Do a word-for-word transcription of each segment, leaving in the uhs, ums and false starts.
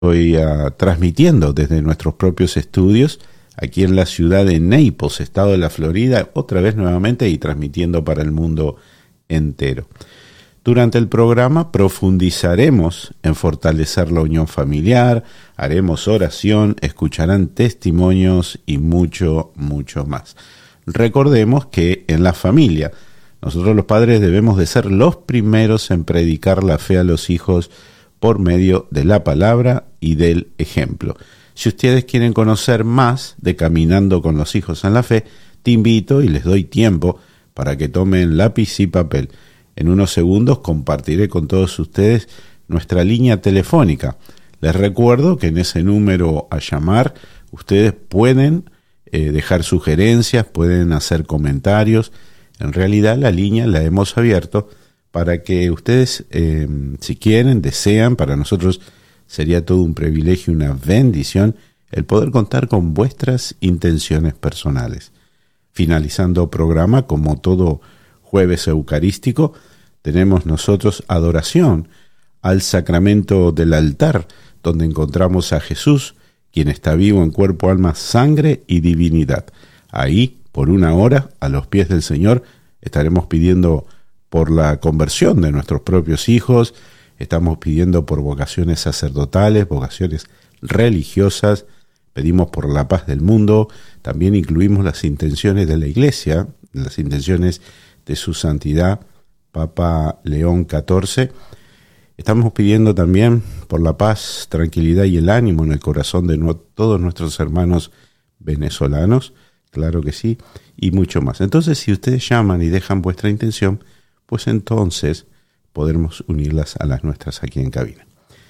Estoy uh, transmitiendo desde nuestros propios estudios aquí en la ciudad de Naples, estado de la Florida, otra vez nuevamente y transmitiendo para el mundo entero. Durante el programa profundizaremos en fortalecer la unión familiar, haremos oración, escucharán testimonios y mucho, mucho más. Recordemos que en la familia, nosotros los padres debemos de ser los primeros en predicar la fe a los hijos por medio de la palabra y del ejemplo. Si ustedes quieren conocer más de Caminando con los Hijos en la Fe, te invito y les doy tiempo para que tomen lápiz y papel. En unos segundos compartiré con todos ustedes nuestra línea telefónica. Les recuerdo que en ese número a llamar ustedes pueden eh, dejar sugerencias, pueden hacer comentarios. En realidad la línea la hemos abierto para que ustedes, eh, si quieren, desean, para nosotros sería todo un privilegio, una bendición, el poder contar con vuestras intenciones personales. Finalizando programa, como todo jueves eucarístico, tenemos nosotros adoración al sacramento del altar, donde encontramos a Jesús, quien está vivo en cuerpo, alma, sangre y divinidad. Ahí, por una hora, a los pies del Señor, estaremos pidiendo por la conversión de nuestros propios hijos, estamos pidiendo por vocaciones sacerdotales, vocaciones religiosas, pedimos por la paz del mundo, también incluimos las intenciones de la Iglesia, las intenciones de su santidad, Papa León catorce. Estamos pidiendo también por la paz, tranquilidad y el ánimo en el corazón de no, todos nuestros hermanos venezolanos, claro que sí, y mucho más. Entonces, si ustedes llaman y dejan vuestra intención, pues entonces podremos unirlas a las nuestras aquí en cabina.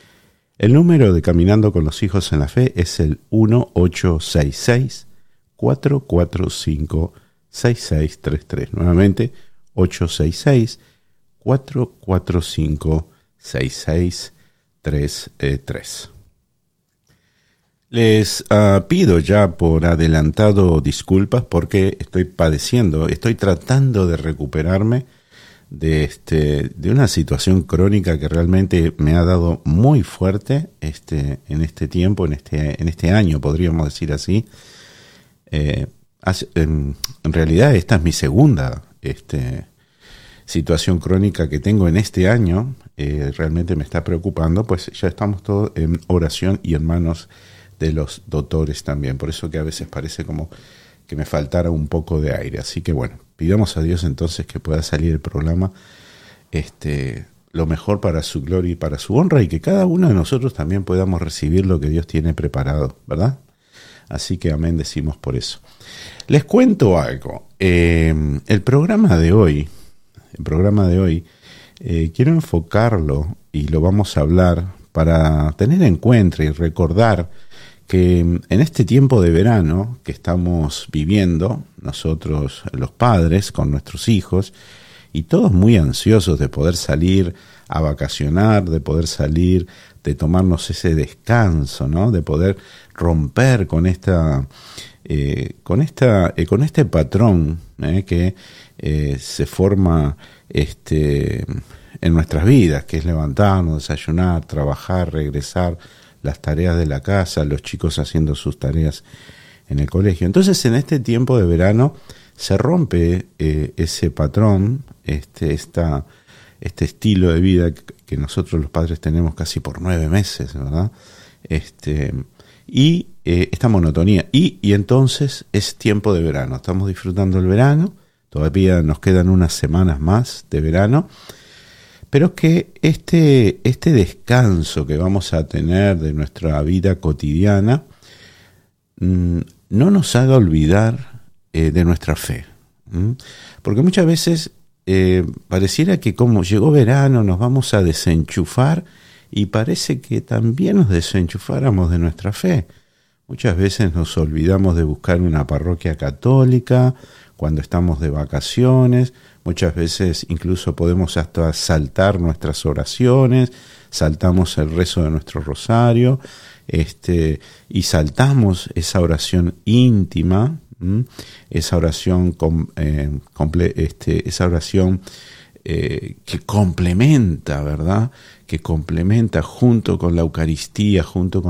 El número de Caminando con los Hijos en la Fe es el uno ocho seis seis, cuatro cuatro cinco, seis seis tres tres. Nuevamente, ocho seis seis, cuatro cuatro cinco, seis seis tres tres. Les uh, pido ya por adelantado disculpas porque estoy padeciendo, estoy tratando de recuperarme de este de una situación crónica que realmente me ha dado muy fuerte este en este tiempo, en este en este año, podríamos decir así. Eh, hace, en, en realidad esta es mi segunda este situación crónica que tengo en este año. Eh, realmente me está preocupando, pues ya estamos todos en oración y en manos de los doctores también. Por eso que a veces parece como que me faltara un poco de aire. Así que bueno, pidamos a Dios entonces que pueda salir el programa este, lo mejor para su gloria y para su honra, y que cada uno de nosotros también podamos recibir lo que Dios tiene preparado, ¿verdad? Así que amén decimos por eso. Les cuento algo. Eh, el programa de hoy, el programa de hoy, eh, quiero enfocarlo y lo vamos a hablar para tener en cuenta y recordar que en este tiempo de verano que estamos viviendo, nosotros los padres con nuestros hijos, y todos muy ansiosos de poder salir a vacacionar, de poder salir, de tomarnos ese descanso, ¿no? De poder romper con esta, eh, con esta, eh, con este patrón eh, que eh, se forma este, en nuestras vidas, que es levantarnos, desayunar, trabajar, regresar, las tareas de la casa, los chicos haciendo sus tareas en el colegio. Entonces, en este tiempo de verano se rompe eh, ese patrón, este, esta, este estilo de vida que nosotros los padres tenemos casi por nueve meses, ¿verdad? Este, y eh, esta monotonía. Y, y entonces es tiempo de verano. Estamos disfrutando el verano. Todavía nos quedan unas semanas más de verano. Pero que este, este descanso que vamos a tener de nuestra vida cotidiana mmm, no nos haga olvidar eh, de nuestra fe. ¿Mm? Porque muchas veces eh, pareciera que como llegó verano nos vamos a desenchufar, y parece que también nos desenchufáramos de nuestra fe. Muchas veces nos olvidamos de buscar una parroquia católica cuando estamos de vacaciones. Muchas veces incluso podemos hasta saltar nuestras oraciones, saltamos el rezo de nuestro rosario, este, y saltamos esa oración íntima, ¿m? esa oración, com, eh, comple, este, esa oración eh, que complementa, ¿verdad? Que complementa junto con la Eucaristía, junto con